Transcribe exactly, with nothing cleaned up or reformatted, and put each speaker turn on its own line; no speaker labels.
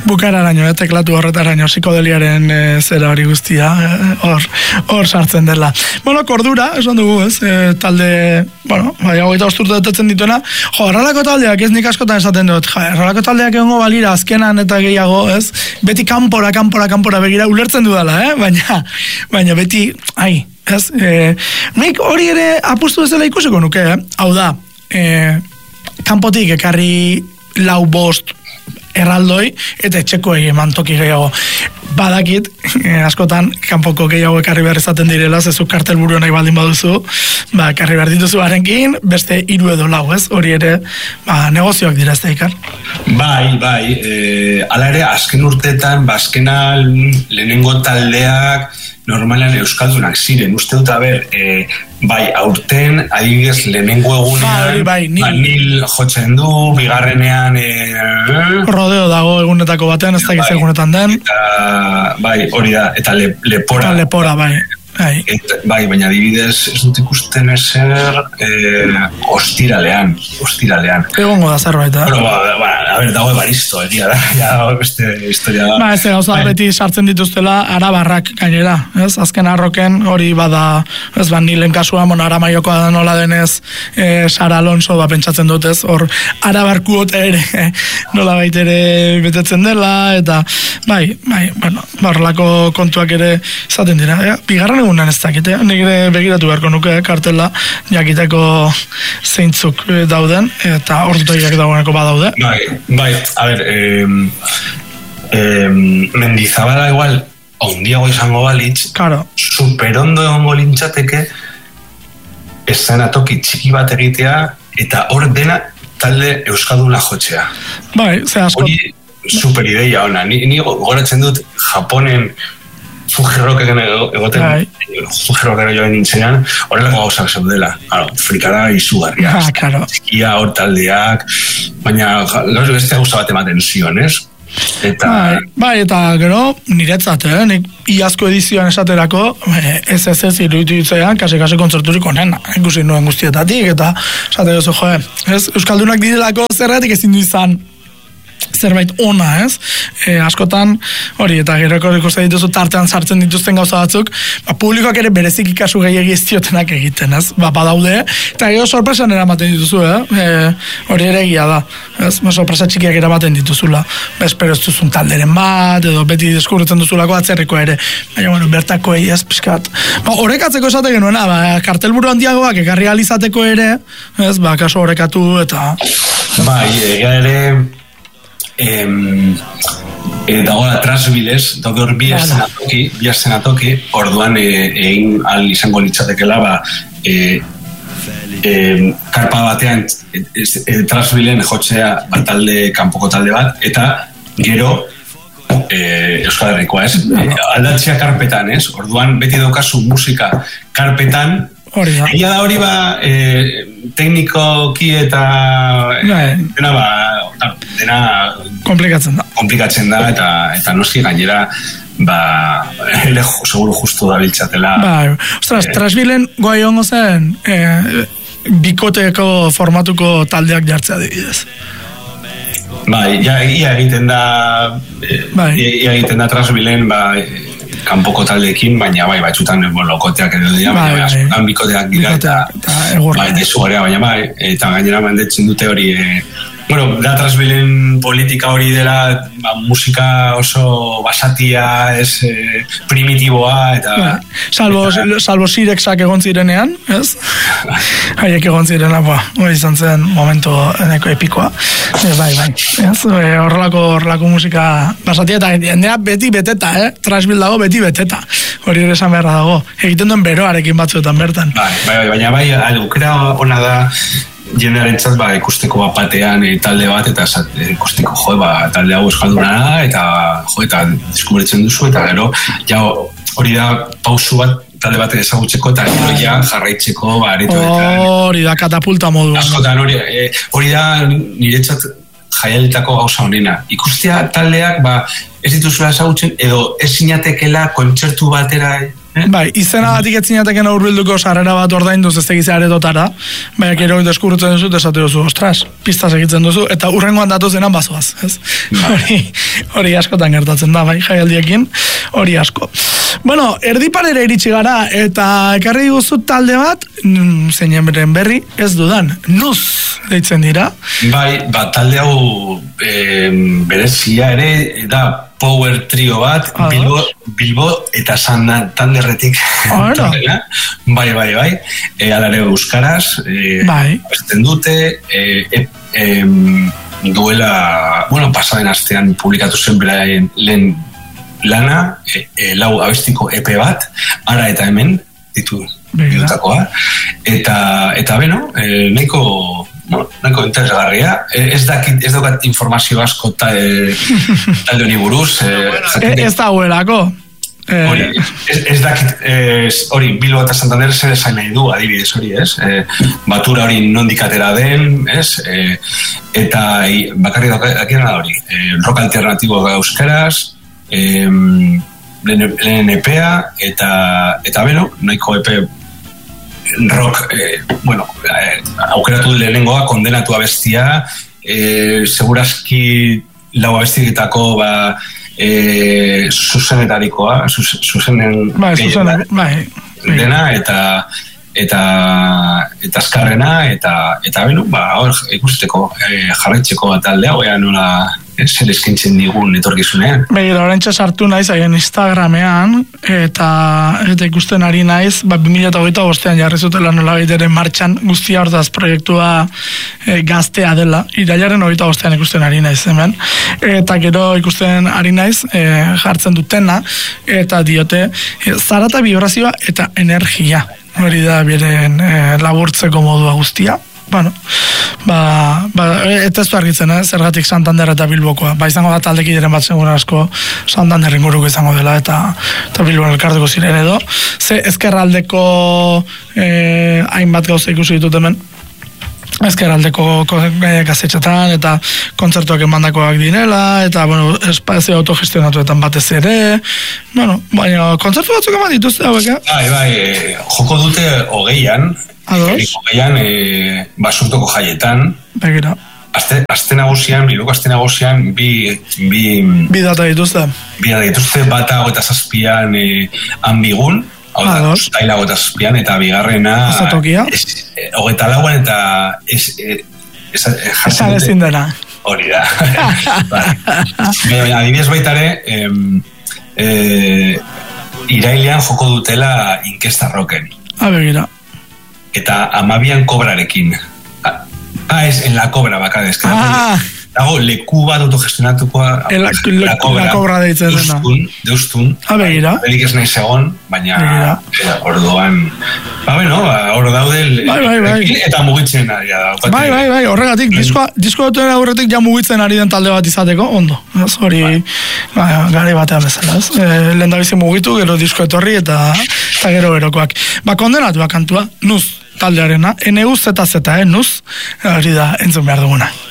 bukararaino, eh, teklatu horretaraino, psikodeliaren e, zera hori guztia, hor e, hor sartzen dela. Bueno, kordura, esan dugu, ez, e, talde, bueno, bai, hogeita osturte detatzen dituena, jo, erralako taldeak, ez nik askotan esaten dut, jo, erralako taldeak egongo balira, azkenan eta gehiago, ez, beti kanpora, kanpora, kanpora begira, ulertzen dudala, eh, baina, baina beti, ai, ez, e, nik hori ere apustu bezala ikusiko nuke, eh, hau da, e, kanpotik ekarri lau bost erraldoi, eta etxekoei eman toki gehiago. Badakit, eh, askotan, kanpoko gehiago ekarri behar izaten direla, zezu kartelburu nahi baldin baduzu, ba, ekarri behar dituzu harenkin, beste hiru edo lau, ez? Hori ere, ba, negozioak dira ez da ikar.
Bai, bai, e, ala ere, azken urteetan, ba, azkena lehenengo taldeak, normalan euskaldunak ziren, uste dut, aber, e, bai, aurten, adibidez, lehenengo egunean,
ba, bai, nil.
Ba, nil jotzen du, bigarrenean, e,
rodeo dago egunetako batean, ez da bai, egunetan den.
Eta, bai, hori da, eta le, lepora.
Eta lepora, bai. Bai.
Et, bai, baina adibidez ez dut ikusten ezer eh, ostiralean, ostiralean.
Egongo da zerbait, da?
Bueno, ba, ba, a ber, dago ebaristo, egia da, ja, beste historia da.
Ba, ez gauza bai. Beti sartzen dituztela arabarrak gainera, ez? Azken arroken hori bada, ez ba, nilen kasua, bueno, aramaiokoa da nola denez, eh, Sara Alonso, ba, pentsatzen dut, ez? Hor, arabarkuot ere, eh, nola baitere betetzen dela, eta, bai, bai, bueno, barrelako kontuak ere izaten dira, eh? Bigarren egunan ez dakite, nik ere begiratu beharko nuke kartela, jakiteko zeintzuk dauden, eta ordutoiak dagoeneko badaude.
Bai, bai, a ber, eh, eh, Mendizabala igual, ondiago izango balitz,
claro.
Superondo egongo lintzateke, eszenatoki txiki bat egitea, eta hor dena talde euskalduna jotzea.
Bai, ze asko.
Hori super ideia ona, ni, ni goratzen dut Japonen Fujirroken egoten, Fujirroken joan nintzenan, horrelako gauzak zeudela. Frikara izugarria.
Ah, claro.
Txikia, hor taldeak, baina gaur beste gauza bat ematen zion, ez? Eta...
Bai, bai, eta gero, niretzat, eh? Nik iazko edizioan esaterako, ez ez ez iruditu ditzean, kase-kase kontzerturik onena, ikusi nuen guztietatik, eta esate gozu, joe, ez? Euskaldunak direlako zerretik ezin du izan zerbait ona, ez? E, askotan, hori, eta gero ikusten dituzu tartean sartzen dituzten gauza batzuk, ba, publikoak ere berezik ikasu gehiagi ez diotenak egiten, ez? Ba, badaude, eta gero sorpresan eramaten dituzu, eh? E, hori ere egia da, ez? Ba, sorpresa txikiak eramaten dituzula. Ba, espero ez duzun talderen bat, edo beti deskubritzen duzulako atzerriko ere. Baina, bueno, bertako ez, pixkat. Ba, horrekatzeko esate genuena, ba, kartelburu handiagoak ekarri alizateko ere, ez? Ba, kaso horrekatu, eta...
Bai, egia ere... Em, e, dagoela Transbilez, daude hor bi eszenatoki, bi eszenatoki, orduan egin al izango litzatekela, ba, e, e, karpa batean e, e, Transbilen jotzea bat talde, kanpoko talde bat, eta gero e, Euskal Herrikoa, ez? E, aldatzea karpetan, ez? Orduan beti daukazu musika karpetan, egia da hori ba e, teknikoki eta e, dena ba dena
komplikatzen da
komplikatzen da eta, eta noski gainera ba ele seguro justu da biltzatela
ba, ostras, eh, Transbilen guai hongo zen eh, bikoteko formatuko taldeak jartzea dibidez.
Bai, ja, ia egiten da eh, bai. ia egiten da Transbilen ba kanpoko taldeekin, baina bai, batzutan lokoteak edo dira,
bai,
baina bai, bai, bikoteak dira, eta, eta bai, desugaria, baina bai, eta gainera mandetzen dute hori, e, bueno, da Transbilen politika hori dela, ba, musika oso basatia, ez, e, primitiboa, eta...
Ba, salvo, eta, salvo Sirexak egon zirenean, ez? Haiek egon zirena, ba, hori izan zen momento eneko epikoa, e, bai, bai, ez, e, horrelako, horrelako musika basatia, eta jendea beti beteta, eh? Transbil dago beti beteta, hori ere esan beharra dago, egiten duen beroarekin batzuetan bertan.
Bai, bai, bai, baina bai, aukera ona da, jendearentzat ba, ikusteko bat batean e, talde bat, eta zat, ikusteko jo, ba, talde hau euskalduna da, eta jo, eta deskubritzen duzu, eta gero, ja, hori da pausu bat, talde bat ezagutzeko, eta gero ja jarraitzeko, ba, aretoetan.
Hori da katapulta modu.
Askotan, hori, e, hori da niretzat jaialitako gauza honena. Ikustea taldeak, ba, ez dituzula ezagutzen, edo ez sinatekela kontzertu batera
Bai, izena batik etzinateken aurbilduko sarrera bat ordainduz ez tegiz aretotara, baina gero deskurrutzen duzu, esate duzu, ostras, pistaz egitzen duzu, eta urrengoan datu zenan bazoaz, ez? Hori, hori askotan gertatzen da, bai, jaialdiekin, hori asko. Bueno, erdiparera iritsi gara, eta ekarri guzu talde bat, zeinen beren berri, ez dudan, nuz deitzen dira.
Bai, ba, talde hau e, berezia ere, da power trio bat, ah, Bilbo, Bilbo eta Santanderretik. Bai, bai, bai, e, alare euskaraz, e, bai. Esten dute, e, e, e, duela, bueno, pasaden astean publikatu zen beraien lehen lana, e, e, lau abestiko E P bat, ara eta hemen, ditu dutakoa, eta, eta beno, e, nahiko, no, nahiko interesgarria, e, ez dakit, ez daukat informazio asko ta, e, talde honi buruz. E,
ez da huelako.
Hori, ez, ez dakit, hori, Bilbo eta Santander zer esan nahi du, adibidez hori, ez? E, batura hori nondik atera den, ez? E, eta i, bakarri dakien da hori, e, rock alternatibo euskaraz, e, lehen E P A, eta, eta beno, nahiko E P rock, e, bueno, e, aukeratu lehenengoa, kondenatu abestia, e, segurazki lau abestietako, ba, E, zuzenetarikoa, zuzenen
bai, zuzenen, bai,
dena, eta eta eta azkarrena, eta eta beno, ba, hor ikusteko e, jarraitzeko talde hau, ea nola zer eskintzen digun etorkizunean.
Begira, orentxe sartu naiz haien Instagramean, eta eta ikusten ari naiz, ba, bi mila hogeita bostean jarri zutela nola baiteren martxan guztia hortaz proiektua e, gaztea dela, irailaren hogeita bostean ikusten ari naiz hemen, eta gero ikusten ari naiz e, jartzen dutena, eta diote e, zarata vibrazioa eta energia, hori da beren e, laburtzeko modua guztia. Bueno, ba, ba, eta ez du argitzen, eh? Zergatik Santander eta Bilbokoa. Ba, izango da taldekideren bat segun asko Santander inguruko izango dela, eta, eta Bilbon elkartuko ziren edo. Ze ezkerraldeko eh, hainbat gauza ikusi ditut hemen. Ezkerraldeko gazetxetan eta kontzertuak emandakoak direla, eta, bueno, espazio autogestionatuetan batez ere. Bueno, baina, kontzertu batzuk eman dituzte hauek, eh?
Bai, bai, joko dute hogeian, Hogeian, e, basurtoko jaietan.
Begira.
Azte, azte nagusian, Bilboko azte nagusian, bi... Bi,
bi data dituzte.
Bi data dituzte, bata hogeita zazpian e, anbigun, hogeita hogeita zazpian, eta bigarrena...
Azatokia.
Hogeita lauan, eta... Ez, ez, ez,
Esan ezin dena.
Hori da. Adibidez baitare, e, e, irailean joko dutela inkesta roken.
A begira.
Eta amabian kobrarekin. Ah, ez, en la cobra, bakar, ez.
Ah!
Dago, leku bat autogestionatukoa.
La, la, la cobra deitzen dena.
Deustun, deustun.
Ah, begira.
Berik ez nahi segon, baina orduan... Ba, bueno, hor daude...
Bai, bai, bai.
Eta mugitzen ari da.
Bai, bai, bai, horregatik, diskoa, diskoa dutuen aurretik ja mugitzen ari den talde bat izateko, ondo. Ez hori, bai, gari batean bezala, ez. E, lehen da bizi mugitu, gero disko etorri eta, eta gero berokoak. Ba, kondenatuak kantua, nuz taldearena, N U Z Z, eh, nuz, hori da, entzun behar duguna.